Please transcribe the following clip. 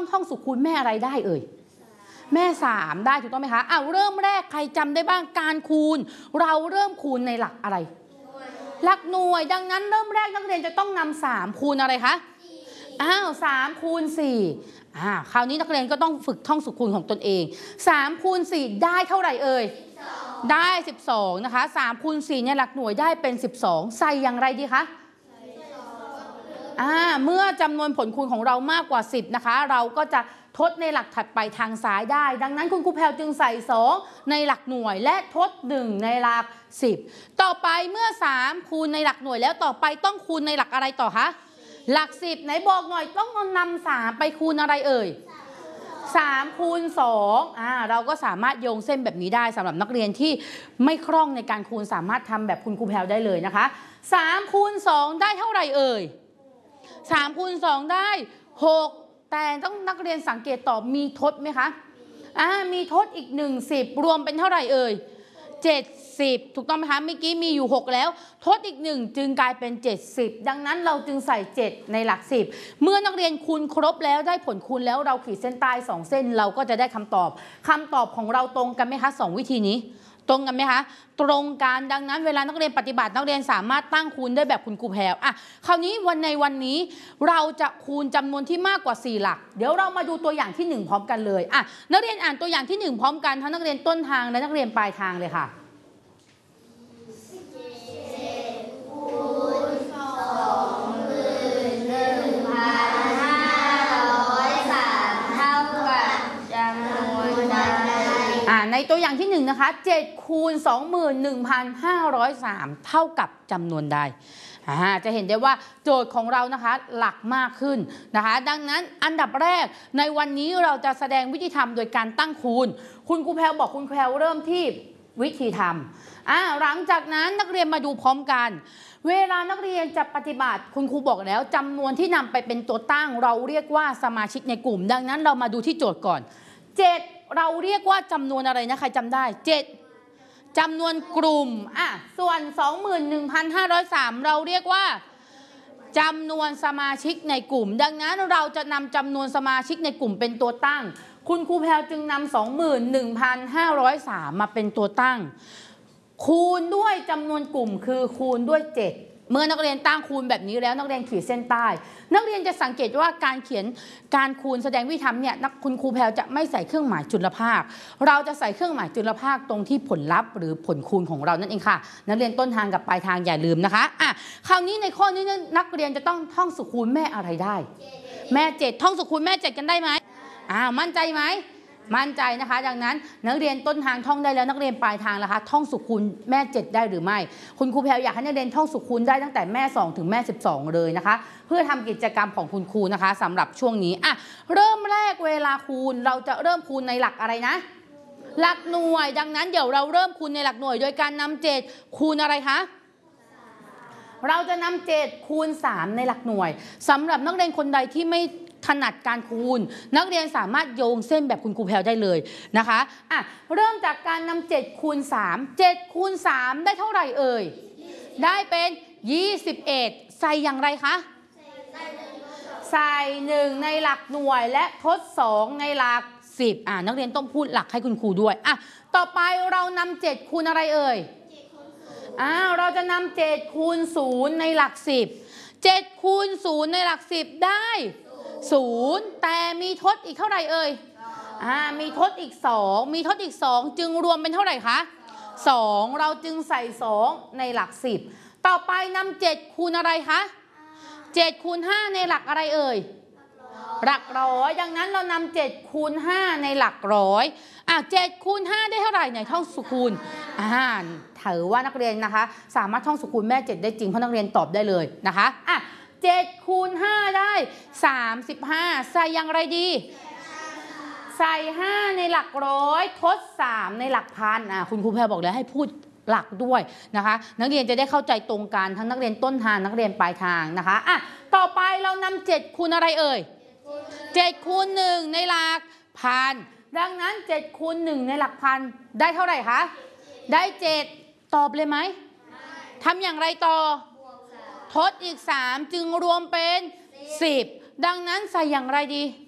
ท่องสุขคูณแม่อะไรได้เอ่ยแม่3ได้ถูกต้องไหมคะเริ่มแรกใครจำได้บ้างการคูณเราเริ่มคูณในหลักอะไรหลักหน่วยดังนั้นเริ่มแรกนักเรียนจะต้องนำ3คูณอะไรคะ3คูณ4คราวนี้นักเรียนก็ต้องฝึกท่องสุขคูณของตนเอง3คูณ4ได้เท่าไหร่เอ่ยได้12นะคะ3คูณ4เนี่ยหลักหน่วยได้เป็น12ใส่อย่างไรดีคะเมื่อจำนวนผลคูณของเรามากกว่า10นะคะเราก็จะทดในหลักถัดไปทางซ้ายได้ดังนั้นคุณครูแพรวจึงใส่2ในหลักหน่วยและทด1ในหลัก10ต่อไปเมื่อ3คูณในหลักหน่วยแล้วต่อไปต้องคูณในหลักอะไรต่อคะหลัก10ไหนบอกหน่อยต้องนำ3ไปคูณอะไรเอ่ย3คูณ2เราก็สามารถโยงเส้นแบบนี้ได้สำหรับนักเรียนที่ไม่คล่องในการคูณสามารถทำแบบคุณครูแพรวได้เลยนะคะ3คูณ2ได้เท่าไหร่เอ่ย3คูณ2ได้6แต่ต้องนักเรียนสังเกตตอบมีทดไหมคะมีทดอีก10รวมเป็นเท่าไหร่เอ่ย70ถูกต้องไหมคะเมื่อกี้มีอยู่6แล้วทดอีก1จึงกลายเป็น70ดังนั้นเราจึงใส่7ในหลัก10เมื่อนักเรียนคูณครบแล้วได้ผลคูณแล้วเราขีดเส้นใต้2เส้นเราก็จะได้คำตอบของเราตรงกันไหมคะ2วิธีนี้ตรงกันไหมคะตรงกันดังนั้นเวลานักเรียนปฏิบัตินักเรียนสามารถตั้งคูณได้แบบคุณครูแพรวคราวนี้ในวันนี้เราจะคูณจำนวนที่มากกว่า4หลักเดี๋ยวเรามาดูตัวอย่างที่1พร้อมกันเลยนักเรียนอ่านตัวอย่างที่1พร้อมกันทั้งนักเรียนต้นทางและนักเรียนปลายทางเลยค่ะในตัวอย่างที่1นะคะ7คูณ 21,503 เท่ากับจำนวนใดจะเห็นได้ว่าโจทย์ของเรานะคะหลักมากขึ้นนะคะดังนั้นอันดับแรกในวันนี้เราจะแสดงวิธีทำโดยการตั้งคูณคุณครูแพรวบอกคุณครูแพรวเริ่มที่วิธีทำหลังจากนั้นนักเรียนมาดูพร้อมกันเวลานักเรียนจะปฏิบัติคุณครูบอกแล้วจำนวนที่นำไปเป็นตัวตั้งเราเรียกว่าสมาชิกในกลุ่มดังนั้นเรามาดูที่โจทย์ก่อน7เราเรียกว่าจำนวนอะไรนะใครจำได้7จำนวนกลุ่มส่วน 21,503 เราเรียกว่าจำนวนสมาชิกในกลุ่มดังนั้นเราจะนำจำนวนสมาชิกในกลุ่มเป็นตัวตั้งคุณครูแพรวจึงนำ 21,503 มาเป็นตัวตั้งคูณด้วยจำนวนกลุ่มคือคูณด้วย7เมื่อนักเรียนตั้งคูณแบบนี้แล้วนักเรียนขีดเส้นใต้นักเรียนจะสังเกตว่าการคูณแสดงวิธีทำเนี่ยคุณครูแพรวจะไม่ใส่เครื่องหมายจุลภาคเราจะใส่เครื่องหมายจุลภาคตรงที่ผลลัพธ์หรือผลคูณของเรานั่นเองค่ะนักเรียนต้นทางกับปลายทางอย่าลืมนะคะคราวนี้ในข้อนี้นักเรียนจะต้องท่องสุขคูณแม่อะไรได้แม่7ท่องสุขคูณแม่7กันได้ไหมมั่นใจไหมมั่นใจนะคะดังนั้นนักเรียนต้นทางท่องได้แล้วนักเรียนปลายทางล่ะคะท่องสุขคูณแม่7ได้หรือไม่คุณครูแพรวอยากให้นักเรียนท่องสุขคูณได้ตั้งแต่แม่2ถึงแม่12เลยนะคะเพื่อทำกิจกรรมของคุณครูนะคะสำหรับช่วงนี้เริ่มแรกเวลาคูณเราจะเริ่มคูณในหลักอะไรนะหลักหน่วยดังนั้นเดี๋ยวเราเริ่มคูณในหลักหน่วยโดยการนำ7คูณอะไรคะเราจะนำ7คูณ3ในหลักหน่วยสำหรับนักเรียนคนใดที่ไม่ถนัดการคูณนักเรียนสามารถโยงเส้นแบบคุณครูแพรวได้เลยนะคะเริ่มจากการนำ7คูณ3 7คูณ3ได้เท่าไหร่เอ่ยได้เป็น21ใส่อย่างไรคะใส่1ในหลักหน่วยและทด2ในหลัก10นักเรียนต้องพูดหลักให้คุณครูด้วยต่อไปเรานำ7คูณอะไรเอ่ยเราจะนำ7คูณ0ในหลัก10 7คูณ0ในหลัก10ได้0แต่มีทดอีกเท่าไหร่เอ่ยมีทดอีก2จึงรวมเป็นเท่าไหร่คะ2เราจึงใส่2ในหลัก10ต่อไปนำ7คูณอะไรคะ7คูณ5ในหลักอะไรเอ่ยหลักร้อยดังนั้นเรานำ7คูณ5ในหลักร้อย7คูณ5ได้เท่าไหร่ไหนท่องสุขคูณถือว่านักเรียนนะคะสามารถท่องสุขคูณแม่7ได้จริงเพราะนักเรียนตอบได้เลยนะคะ7คูณ5ได้35ใส่อย่างไรดีใส่5ในหลักร้อยทด3ในหลักพันคุณครูแพรบอกแล้วให้พูดหลักด้วยนะคะนักเรียนจะได้เข้าใจตรงกันทั้งนักเรียนต้นทางนักเรียนปลายทางนะคะต่อไปเรานำ7คูณอะไรเอ่ย7คูณ1ในหลักพันดังนั้น7คูณ1ในหลักพันได้เท่าไหร่คะได้7ตอบเลยไหมทำอย่างไรต่อทดอีก3จึงรวมเป็น10ดังนั้นใส่อย่างไรดี